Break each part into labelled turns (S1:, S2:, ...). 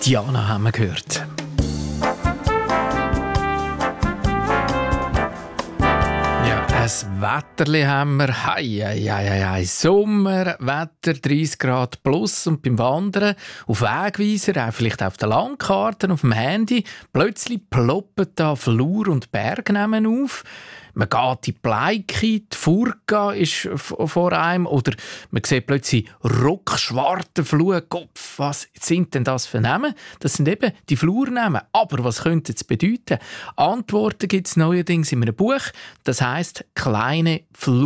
S1: Diana haben wir gehört. Ja, ein Wetterli haben wir. Hei. Sommerwetter, 30 Grad plus. Und beim Wandern auf Wegweiser, auch vielleicht auf der Landkarte, auf dem Handy, plötzlich ploppen da Flur- und Bergnamen auf. Man geht in die Bleike, die Furka ist vor einem, oder man sieht plötzlich rockschwarze Flugkopf. Was sind denn das für Namen? Das sind eben die Flurnamen. Aber was könnte es bedeuten? Antworten gibt es neuerdings in einem Buch. Das heisst «Kleine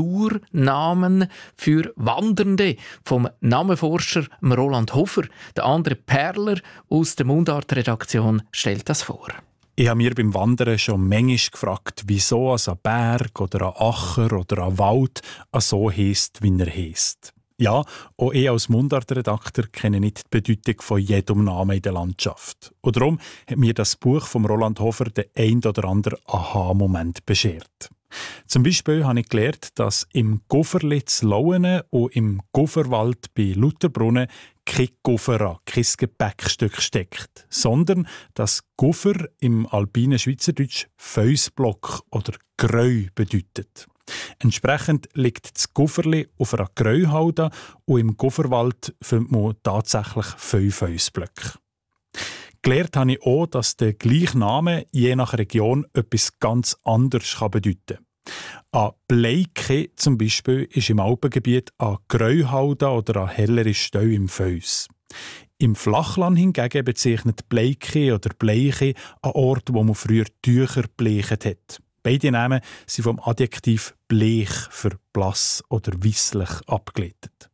S1: Flurnamen für Wandernde» vom Namenforscher Roland Hofer. Der andere Perler aus der Mundart-Redaktion stellt das vor.
S2: Ich habe mir beim Wandern schon manchmal gefragt, wieso ein Berg oder ein Acher oder ein Wald so heisst, wie er heisst. Ja, auch ich als Mundartredakteur kenne nicht die Bedeutung von jedem Namen in der Landschaft. Und darum hat mir das Buch von Roland Hofer den ein oder anderen Aha-Moment beschert. Zum Beispiel habe ich gelernt, dass im Gufferli zu Lauenen und im Gufferwald bei Lutherbrunnen kein Guffera, kein Gepäckstück steckt, sondern dass Guffer im alpinen Schweizerdeutsch Felsblock oder Gräu bedeutet. Entsprechend liegt das Gufferli auf einer Gräuhalde und im Gufferwald findet man tatsächlich 5 Felsblöcke. Gelernt habe ich auch, dass der gleiche Name je nach Region etwas ganz anderes bedeuten kann. Ein Bleike zum Beispiel ist im Alpengebiet eine Gräuhalde oder eine hellere Stelle im Fels. Im Flachland hingegen bezeichnet Bleike oder Bleiche einen Ort, wo man früher Tücher gebleicht hat. Beide Namen sind vom Adjektiv bleich für blass oder weisslich abgeleitet.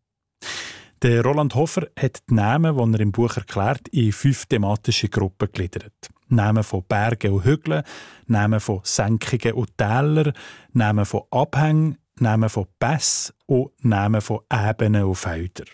S2: Der Roland Hofer hat die Namen, die er im Buch erklärt, in 5 thematische Gruppen gegliedert. Namen von Bergen und Hügeln, Namen von Senkungen und Tälern, Namen von Abhängen, Namen von Pässen und Namen von Ebenen und Feldern.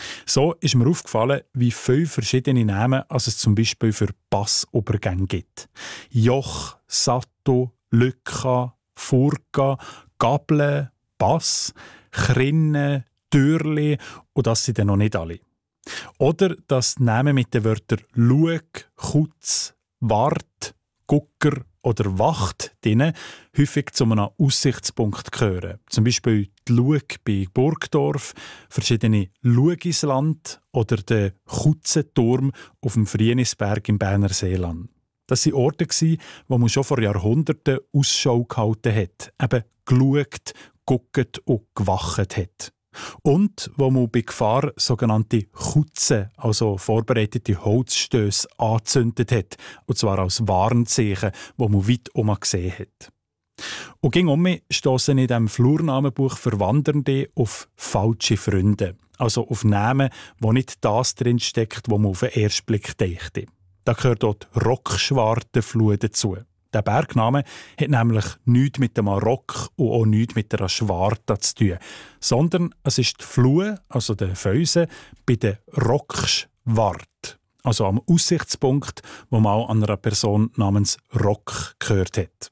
S2: So ist mir aufgefallen, wie viele verschiedene Namen es zum Beispiel für Passobergänge gibt. Joch, Satto, Lücka, Furka, Gabel, Pass, Chrinne, Türli und das sind dann noch nicht alle. Oder dass Namen mit den Wörtern Lueg, Kutz, Wart, Gucker oder Wacht drin häufig zu einem Aussichtspunkt gehören. Zum Beispiel die Lueg bei Burgdorf, verschiedene Luegisland oder der Kutzenturm auf dem Frienisberg im Berner Seeland. Das waren Orte, wo man schon vor Jahrhunderten Ausschau gehalten hat, eben geschaut, geguckt und gewacht hat. Und wo man bei Gefahr sogenannte Kutzen, also vorbereitete Holzstöße, angezündet hat, und zwar als Warnzeichen, wo man weit gesehen hat. Und ging mich stossen in diesem Flurnamenbuch für Wandernde auf falsche Freunde, also auf Namen, wo nicht das drinsteckt, wo man auf den ersten Blick denkt. Da gehört dort Rockschwartenfluh dazu. Der Bergname hat nämlich nichts mit dem Rock und auch nichts mit der Schwarte zu tun, sondern es ist die Flue, also der Felsen, bei der Rockschwart, also am Aussichtspunkt, wo man auch an einer Person namens Rock gehört hat.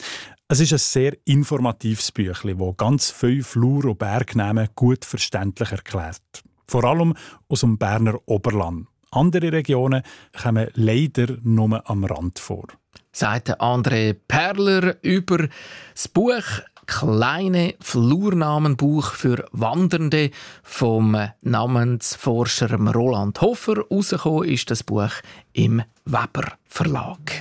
S2: Es ist ein sehr informatives Büchlein, das ganz viele Flur- und Bergnamen gut verständlich erklärt. Vor allem aus dem Berner Oberland. Andere Regionen kommen leider nur am Rand vor.
S1: Sagt André Perler über das Buch «Kleine Flurnamenbuch für Wandernde» vom Namensforscher Roland Hofer. Rausgekommen ist das Buch im Weber Verlag.